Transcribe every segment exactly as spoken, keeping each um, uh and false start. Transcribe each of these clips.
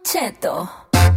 Cheto.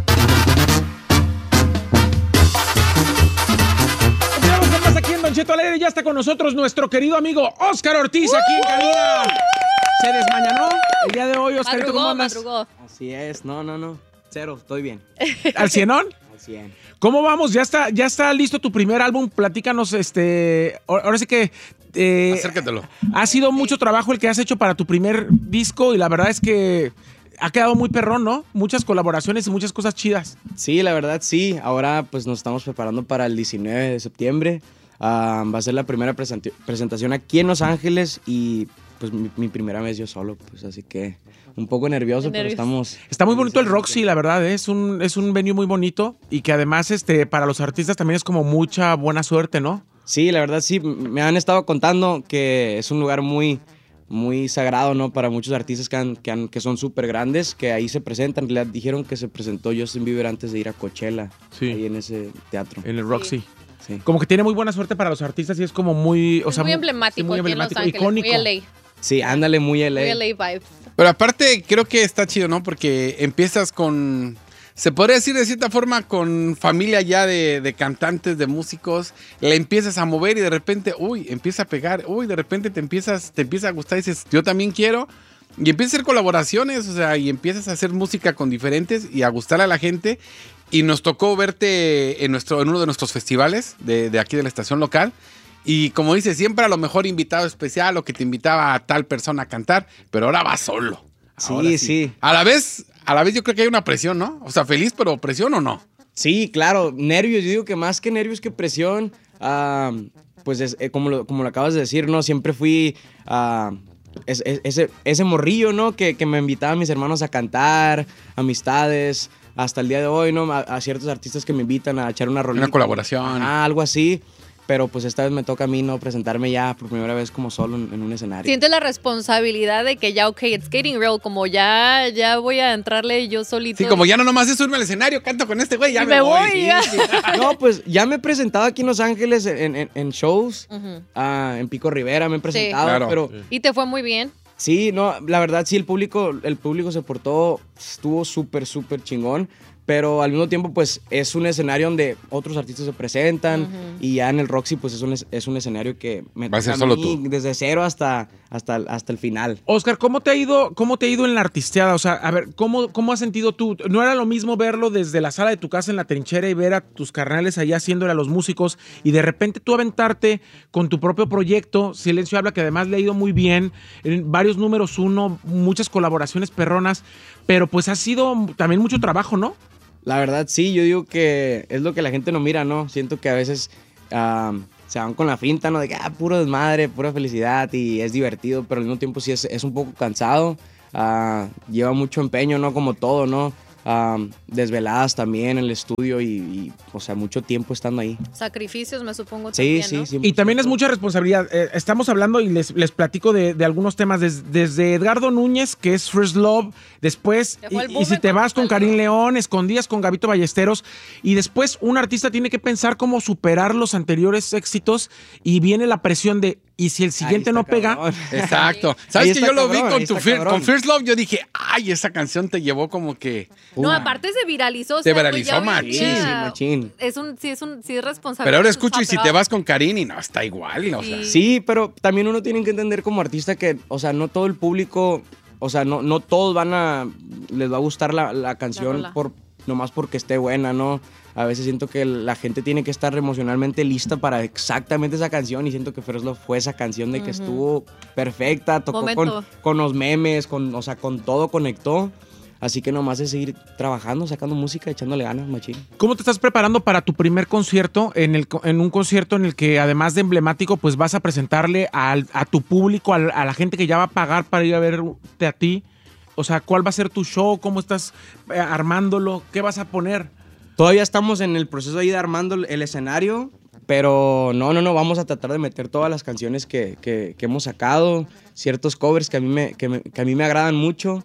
Aquí en Don Cheto al aire ya está con nosotros nuestro querido amigo Oscar Ortiz aquí en cabina. Se desmañanó el día de hoy, Oscarito, ¿cómo andas? Madrugó. Así es, no, no, no, cero, estoy bien. ¿Al cienón? Al cien. ¿Cómo vamos? ¿Ya está, ya está listo tu primer álbum? Platícanos, este, ahora sí que... Eh, Acércatelo. Ha sido mucho trabajo el que has hecho para tu primer disco y la verdad es que ha quedado muy perrón, ¿no? Muchas colaboraciones y muchas cosas chidas. Sí, la verdad sí, ahora pues nos estamos preparando para el diecinueve de septiembre. Uh, va a ser la primera present- presentación aquí en Los Ángeles y pues mi, mi primera vez yo solo, pues así que un poco nervioso, Nervioso. pero estamos... Está muy bonito el Roxy, la verdad, ¿eh? es un es un venue muy bonito y que además este para los artistas también es como mucha buena suerte, ¿no? Sí, la verdad sí, me han estado contando que es un lugar muy, muy sagrado, ¿no? Para muchos artistas que, han, que, han, que son súper grandes, que ahí se presentan. Le dijeron que se presentó Justin Bieber antes de ir a Coachella, Sí. ahí en ese teatro. En el Roxy. Sí. Como que tiene muy buena suerte para los artistas y es como muy, o Es sea, muy sí, emblemático muy aquí en Los emblemático, Ángeles, icónico. muy L A. Sí, ándale, muy L A. Muy L A vibes. Pero aparte, creo que está chido, ¿no? Porque empiezas con... Se podría decir de cierta forma con familia ya de, de cantantes, de músicos, le empiezas a mover y de repente, uy, empieza a pegar, uy, de repente te empiezas, te empieza a gustar y dices, yo también quiero, y empiezas a hacer colaboraciones, o sea, y empiezas a hacer música con diferentes y a gustarle a la gente, y nos tocó verte en, nuestro, en uno de nuestros festivales de, de aquí de la estación local, y como dices, siempre a lo mejor invitado especial o que te invitaba a tal persona a cantar, pero ahora vas solo. Ahora Sí, sí. A la vez, a la vez yo creo que hay una presión, ¿no? O sea, feliz, pero presión o no. Sí, claro, nervios. Yo digo que más que nervios que presión, ah, pues es, eh, como, lo, como lo acabas de decir, ¿no? Siempre fui ah, es, es- ese, ese morrillo, ¿no? Que, que me invitaba a mis hermanos a cantar, amistades, hasta el día de hoy, ¿no? A, a ciertos artistas que me invitan a echar una rolita. Una colaboración. Ah, algo así. Pero pues esta vez me toca a mí, ¿no? Presentarme ya por primera vez como solo en, en un escenario. Sientes la responsabilidad de que ya, ok, it's getting real, como ya, ya voy a entrarle yo solito. Sí, como ya no nomás es subirme al escenario, canto con este güey, ya Y me, me voy. voy, ya. No, pues ya me he presentado aquí en Los Ángeles en, en- en shows. Ujú. Ah, en Pico Rivera me he presentado, Claro. pero Y te fue muy bien. sí, no, la verdad sí, el público, el público se portó, estuvo súper, súper chingón, pero al mismo tiempo pues es un escenario donde otros artistas se presentan y ya en el Roxy pues es un, es- es un escenario que me Va a ser toca solo mí tú. desde cero hasta, hasta, hasta el final. Oscar, ¿cómo te ha ido, cómo te ha ido en la artisteada? O sea, a ver, ¿cómo, cómo has sentido tú? ¿No era lo mismo verlo desde la sala de tu casa en la trinchera y ver a tus carnales allá haciéndole a los músicos y de repente tú aventarte con tu propio proyecto? Silencio Habla, que además le ha ido muy bien, en varios números uno, muchas colaboraciones perronas, pero pues ha sido también mucho trabajo, ¿no? La verdad sí, yo digo que es lo que la gente no mira, ¿no? Siento que a veces ah, se van con la finta, ¿no? De que, ah, puro desmadre, pura felicidad y es divertido, pero al mismo tiempo sí es, es un poco cansado. Ah, lleva mucho empeño, ¿no? Como todo, ¿no? Ah, desveladas también en el estudio y, y, o sea, mucho tiempo estando ahí. Sacrificios, me supongo. Sí, también, sí, ¿no? sí. Y también es mucha responsabilidad. Eh, estamos hablando y les, les platico de, de algunos temas, des- desde Edgardo Núñez, que es First Love, después, Ya y, fue el y boom si te con vas con Osvaldo. Karim León, Escondidas con Gabito Ballesteros, y después un artista tiene que pensar cómo superar los anteriores éxitos y viene la presión de, y si el siguiente Ahí no está, pega, cabrón. Exacto. Ahí ¿Sabes que está yo lo vi cabrón, con ahí tu está fir- cabrón. con First Love? Yo dije, ay, esa canción te llevó como que... No, Uh. aparte se viralizó. o Se sea, pues, viralizó ya hoy en machín. día Sí, machín. Es un, sí, es un, sí es responsable. Pero ahora es un escucho y si pop te rock. vas con Karim y no, está igual, o sea. Sí. Sí, pero también uno tiene que entender como artista que, o sea, no todo el público, o sea, no, no todos van a, les va a gustar la, la canción rola. por nomás porque esté buena, ¿no? A veces siento que la gente tiene que estar emocionalmente lista para exactamente esa canción y siento que First Love fue esa canción de que estuvo perfecta, tocó con, Momento. con los memes, con, o sea, con todo conectó. Así que nomás es seguir trabajando, sacando música, echándole ganas, machín. ¿cómo te estás preparando para tu primer concierto? En, el, co- en un concierto en el que además de emblemático, pues vas a presentarle al- a tu público, al- a la gente que ya va a pagar para ir a verte a ti. O sea, ¿cuál va a ser tu show? ¿Cómo estás eh, armándolo? ¿Qué vas a poner? Todavía estamos en el proceso ahí de armando el- el escenario, pero no, no, no, vamos a tratar de meter todas las canciones que, que- que hemos sacado, ciertos covers que a, mí me, que, me- que a mí me agradan mucho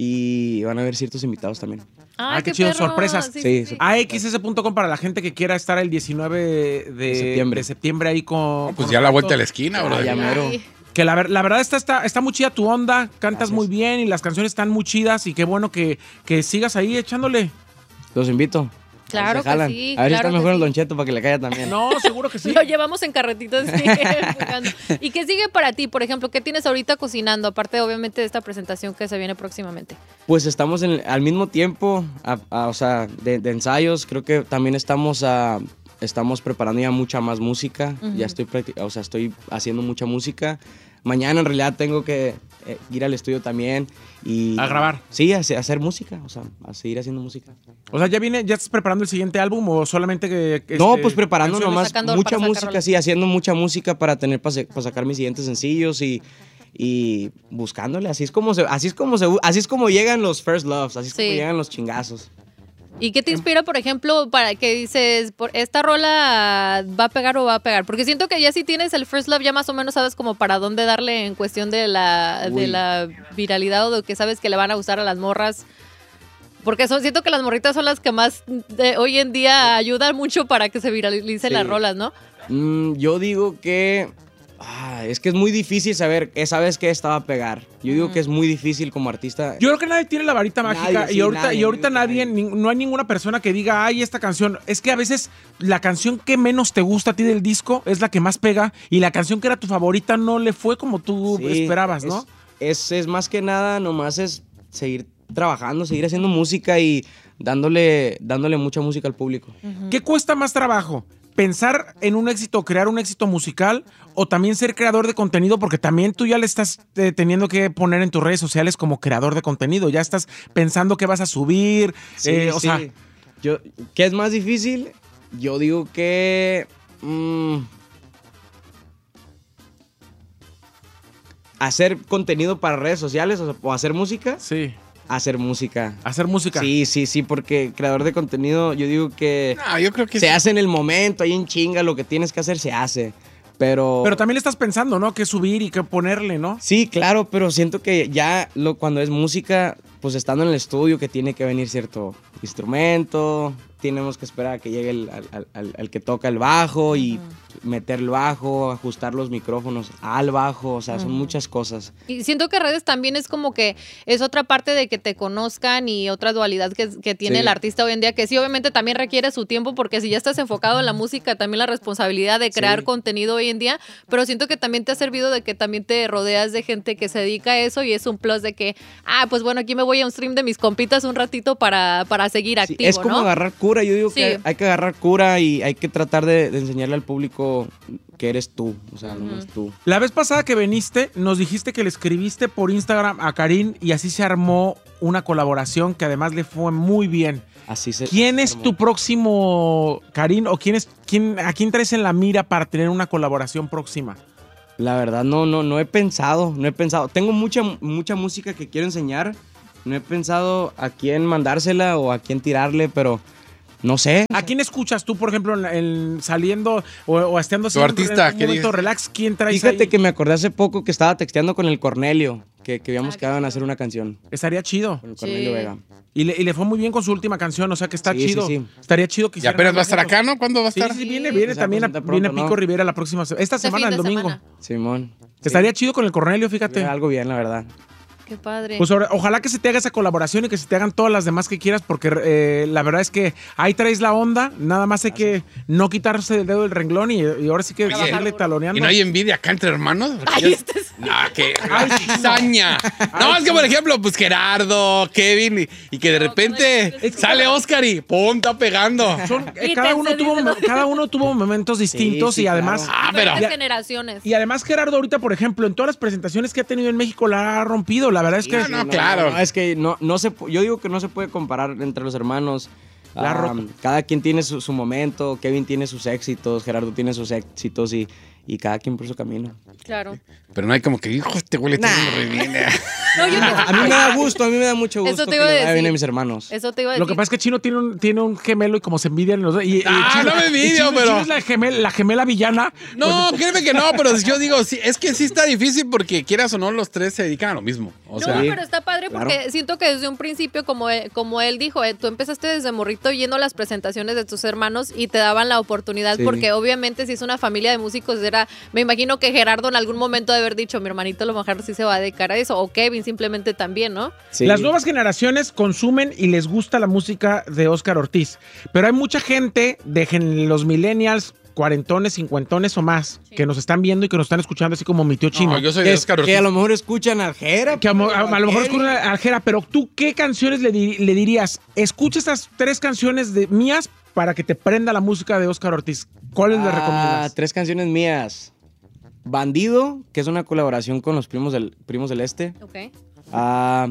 y van a haber ciertos invitados también. Ay, Ah, qué chido, perro. sorpresas. Sí, Sí, sí, sí. sí. A x s punto com para la gente que quiera estar el diecinueve de, septiembre. de septiembre ahí con... Pues con ya a la Roberto. vuelta de la esquina, bro. Ah, ya mero. Ay, Que la, ver- la verdad está, está, está muy chida tu onda, cantas Gracias. muy bien y las canciones están muy chidas y qué bueno que, que sigas ahí echándole. Los invito. Claro Se que jalan. sí, A ver si claro está que mejor el sí. Don Cheto para que le caiga también. No, seguro que sí. Lo llevamos en carretitas. Sí, empujando. ¿Y qué sigue para ti? Por ejemplo, ¿qué tienes ahorita cocinando? Aparte, obviamente, de esta presentación que se viene próximamente. Pues estamos en, al mismo tiempo, a- a- o sea, de, de ensayos. Creo que también estamos a, estamos preparando ya mucha más música. Ujú. Ya estoy, practi- o sea, estoy haciendo mucha música. Mañana en realidad tengo que eh, ir al estudio también y A grabar. Sí, a, hacer- a hacer música, o sea, a seguir haciendo música. O sea, ¿ya viene, ya estás preparando el siguiente álbum o solamente que... que, No, este, pues preparando canciones? nomás Sacando mucha para sacar música, rolas. sí, haciendo mucha música para tener para sacar mis siguientes sencillos y, y buscándole. Así es como se, así es como se, así es como llegan los first loves, así es como Sí. llegan los chingazos. ¿Y qué te inspira, por ejemplo, para que dices, por esta rola va a pegar o va a pegar? Porque siento que ya si tienes el First Love, ya más o menos sabes como para dónde darle en cuestión de la, de Uy. la viralidad o de que sabes que le van a gustar a las morras. Porque son, siento que las morritas son las que más de, hoy en día ayudan mucho para que se viralicen Sí. las rolas, ¿no? Mm, yo digo que ah, es que es muy difícil saber, eh, sabes que esta va a pegar. Yo digo que es muy difícil como artista. Yo creo que nadie tiene la varita mágica Nadie, y sí, ahorita, nadie, y ahorita yo creo que nadie, nadie. ni- no hay ninguna persona que diga, ay, esta canción. Es que a veces la canción que menos te gusta a ti del disco es la que más pega y la canción que era tu favorita no le fue como tú Sí, esperabas, es- ¿no? Es, es más que nada, nomás es seguir trabajando, seguir haciendo música y dándole, dándole mucha música al público. ¿Qué cuesta más trabajo? ¿Pensar en un éxito, crear un éxito musical o también ser creador de contenido? Porque también tú ya le estás eh, teniendo que poner en tus redes sociales como creador de contenido. Ya estás pensando qué vas a subir. Sí, eh, o sí. sea, Yo, ¿qué es más difícil? Yo digo que... mm, hacer contenido para redes sociales o, sea, o hacer música. sí, Hacer música. hacer música. Sí, sí, sí, porque creador de contenido, yo digo que No, yo creo que se sí. hace en el momento, ahí en chinga, lo que tienes que hacer se hace. Pero... Pero también le estás pensando, ¿no? Qué subir y qué ponerle, ¿no? Sí, claro, pero siento que ya lo, cuando es música, pues estando en el estudio, que tiene que venir cierto instrumento, tenemos que esperar a que llegue el al, al- al- al que toca el bajo y meter el bajo, ajustar los micrófonos al bajo, o sea, son muchas cosas. Y siento que redes también es como que es otra parte de que te conozcan y otra dualidad que, que tiene Sí. el artista hoy en día, que sí, obviamente también requiere su tiempo, porque si ya estás enfocado en la música, también la responsabilidad de crear Sí. contenido hoy en día, pero siento que también te ha servido de que también te rodeas de gente que se dedica a eso y es un plus de que, ah, pues bueno, aquí me voy a un stream de mis compitas un ratito para, para seguir Sí, activo, es como ¿no? agarrar cura, yo digo Sí. que hay, hay que agarrar cura y hay que tratar de, de enseñarle al público que eres tú, o sea, no es tú. La vez pasada que viniste, nos dijiste que le escribiste por Instagram a Karin y así se armó una colaboración que además le fue muy bien. Así se... ¿Quién es armó. tu próximo, Karin, o quién es, quién, a quién traes en la mira para tener una colaboración próxima? La verdad, no, no, no he pensado, no he pensado. Tengo mucha, mucha música que quiero enseñar. No he pensado a quién mandársela o a quién tirarle, pero no sé. ¿A quién escuchas tú, por ejemplo, en, en saliendo o, o estando así Tu artista, en un ¿qué momento dices? relax? ¿Quién traes Fíjate ahí? que me acordé hace poco que estaba texteando con el Cornelio, que, que habíamos Ah, qué quedado en chido. hacer una canción Estaría chido. con el Sí. Cornelio Vega. Y le, y le fue muy bien con su última canción, o sea que está Sí, sí, chido. sí. Estaría chido que Ya hicieran apenas va a algo estar juntos. acá, ¿no? ¿Cuándo va a Sí, estar? sí, viene, Sí. viene O sea, también, a- presenta viene pronto, Pico ¿no? Rivera la próxima semana. Esta Este semana, fin el de domingo. semana. Simón. Estaría chido con el Cornelio, fíjate. Sí, algo bien, la verdad. Qué padre. Pues ahora, ojalá que se te haga esa colaboración y que se te hagan todas las demás que quieras, porque eh, la verdad es que ahí traes la onda, nada más hay que no quitarse el dedo del renglón y, y ahora sí que Oye, seguirle taloneando. ¿Y no hay envidia acá entre hermanos? Porque Ay, yo- este es- No, que cizaña. No, es que por ejemplo, pues Gerardo, Kevin, y, y que de repente Es que- sale Oscar y ¡pum! Está pegando. Son- eh, Y cada, te uno tuvo, cedido. cada uno tuvo momentos distintos sí, y además... claro. Ah, pero. Diferentes generaciones. Y además Gerardo ahorita, por ejemplo, en todas las presentaciones que ha tenido en México la ha rompido. La verdad es que... Sí, no, claro. No, es que no, no se, pu- yo digo que no se puede comparar entre los hermanos. La ha Ah, roto. cada quien tiene su, su momento, Kevin tiene sus éxitos, Gerardo tiene sus éxitos y, y cada quien por su camino. Claro. Pero no hay como que, hijo, este güey le está Nah. yendo re bien. No, yo pienso A mí me da gusto, a mí me da mucho gusto Eso te que iba a le vaya decir. bien a mis hermanos. Eso te iba a decir. Lo que pasa es que Chino tiene un, tiene un gemelo y como se envidian los dos. Y, y Ah, Chino- no me envidio, y Chino- pero- Chino es la gemela, la gemela villana. No, créeme que no, pero yo digo, sí, es que sí está difícil porque quieras o no, los tres se dedican a lo mismo. O No, sea, pero está padre porque claro. siento que desde un principio, como él, como él dijo, eh, tú empezaste desde morrito yendo a las presentaciones de tus hermanos y te daban la oportunidad Sí. porque obviamente si es una familia de músicos era, me imagino que Gerardo en algún momento de haber dicho, mi hermanito a lo mejor sí se va a dedicar a eso, o Kevin simplemente también, ¿no? Sí. Las nuevas generaciones consumen y les gusta la música de Óscar Ortiz. Pero hay mucha gente de gen- los millennials, cuarentones, cincuentones o más, Sí. que nos están viendo y que nos están escuchando, así como mi tío Chino. no, yo soy Que, de es- Óscar que Ortiz. a lo mejor escuchan a Aljera. Que a, mo- a- a lo mejor es Kelly. con una Aljera, pero tú, ¿qué canciones le, di- le dirías? Escucha estas tres canciones de mías para que te prenda la música de Óscar Ortiz. ¿Cuáles le Ah, recomiendas? tres canciones mías. Bandido, que es una colaboración con los primos del, primos del Este. Ok. Ah,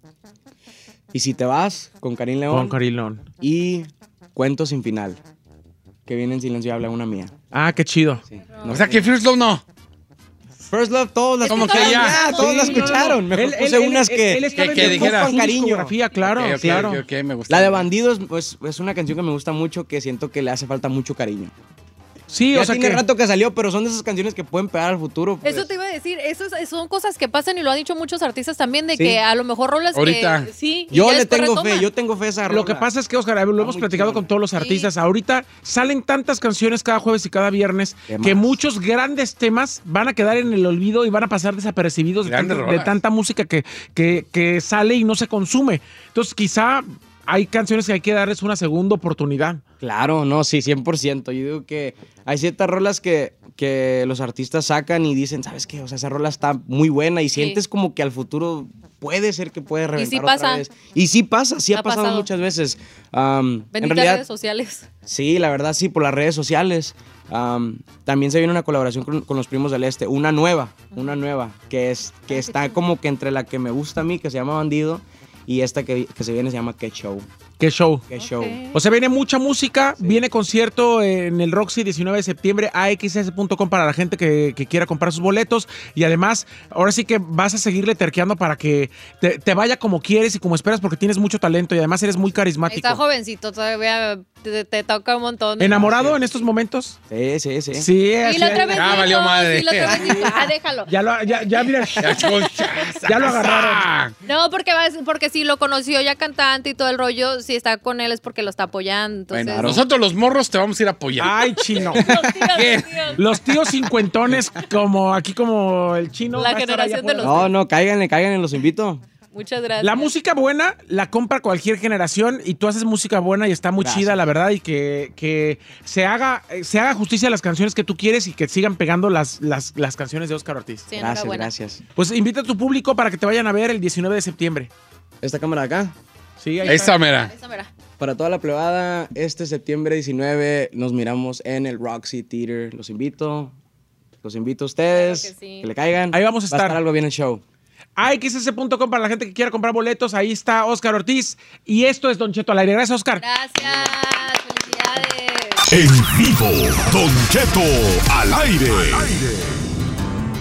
y si te vas, con Karim León. Con Carilón. Y Cuento sin final, que viene en silencio y habla una mía. Ah, qué chido. Sí. O sea que First Love no. First Love, todos la Como escucharon. que ya. todos Sí, la no, escucharon. no. Mejor Él- puse él- unas él- que, él está que- que vendiendo dijera con con cariño. discografía, claro, Ok, ok, claro. ok, ok, me gusta. La de Bandidos, pues es una canción que me gusta mucho, que siento que le hace falta mucho cariño. Sí, ya o sea tiene que... rato que salió, pero son de esas canciones que pueden pegar al futuro. pues. Eso te iba a decir, eso es- son cosas que pasan y lo han dicho muchos artistas también, de Sí. que a lo mejor rolas Ahorita. que sí. y Yo ya le después tengo retoman. fe, yo tengo fe a esa Lo que rola. pasa es que, Oscar, lo Está hemos muy platicado chingón. con todos los artistas. Sí. Ahorita salen tantas canciones cada jueves y cada viernes ¿Qué que más? muchos grandes temas van a quedar en el olvido y van a pasar desapercibidos de Grandes tanta, de rolas. tanta música que, que, que sale y no se consume. Entonces, quizá hay canciones que hay que darles una segunda oportunidad. Claro, no, sí, cien por ciento. Yo digo que hay ciertas rolas que, que los artistas sacan y dicen, ¿sabes qué? O sea, esa rola está muy buena y Sí. sientes como que al futuro puede ser que puede reventar sí otra pasa. vez. Y sí pasa, sí ha, Ha pasado, pasado. muchas veces. Am, en Benditas realidad, redes sociales. sí, la verdad sí, por las redes sociales. Am, también se viene una colaboración con, con los primos del Este, una nueva, una nueva, que, es, que está como que entre la que me gusta a mí, que se llama Bandido, y esta que, que se viene se llama Qué Show. Qué show. Qué Show. Ok. O sea, viene mucha música, viene concierto en el Roxy diecinueve de septiembre, a x s punto com para la gente que, que quiera comprar sus boletos. Y además, ahora sí que vas a seguirle terqueando para que te, te vaya como quieres y como esperas porque tienes mucho talento y además eres muy carismático. Está jovencito, todavía te, te toca un montón. ¿Enamorado en estos momentos? Sí, sí, sí. Sí, Y así la otra es. vez Ya dijo, valió madre. sí, la otra vez dijo, ah, déjalo. Ya lo, ya, ya, mira. Ya, concha, Ya lo agarraron. No, porque va- porque si lo conoció ya cantante y todo el rollo, si está con él es porque lo está apoyando. Entonces, Bueno, nosotros los morros te vamos a ir a apoyar. Ay, Chino. Los tíos, ¿Qué? los tíos. Los tíos cincuentones, como aquí, como el Chino. La va a estar allá generación de afuera. los- No, no, cáiganle, cáiganle, los invito. Muchas gracias. La música buena la compra cualquier generación y tú haces música buena y está muy Gracias. chida, la verdad, y que, que se, haga, eh, se haga justicia a las canciones que tú quieres y que sigan pegando las, las, las canciones de Óscar Ortiz. Sí, Gracias, enhorabuena. gracias. Pues invita a tu público para que te vayan a ver el diecinueve de septiembre. Esta cámara de acá, Sí, ahí está. Esa mera. Esa mera. para toda la plebada, este septiembre diecinueve nos miramos en el Roxy Theater. Los invito, los invito a ustedes, Claro que sí. que le caigan. Ahí vamos a Va a estar. estar algo bien el show. a x s punto com para la gente que quiera comprar boletos. Ahí está Óscar Ortiz. Y esto es Don Cheto al aire. Gracias, Óscar. Gracias. Felicidades. En vivo, Don Cheto al aire.